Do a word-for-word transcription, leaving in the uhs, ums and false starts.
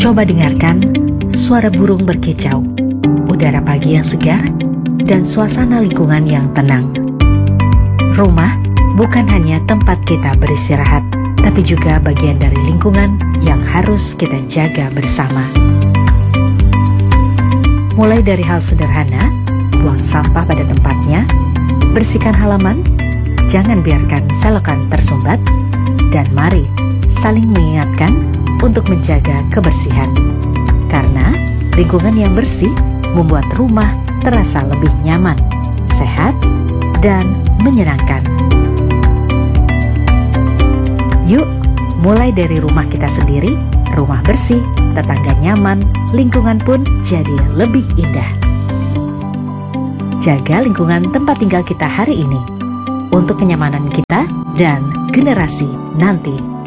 Coba dengarkan suara burung berkicau, udara pagi yang segar, dan suasana lingkungan yang tenang. Rumah bukan hanya tempat kita beristirahat, tapi juga bagian dari lingkungan yang harus kita jaga bersama. Mulai dari hal sederhana, buang sampah pada tempatnya, bersihkan halaman, jangan biarkan selokan tersumbat, dan mari saling mengingatkan untuk menjaga kebersihan. Karena lingkungan yang bersih membuat rumah terasa lebih nyaman, sehat, dan menyenangkan. Yuk, mulai dari rumah kita sendiri, rumah bersih, tetangga nyaman, lingkungan pun jadi lebih indah. Jaga lingkungan tempat tinggal kita hari ini untuk kenyamanan kita dan generasi nanti.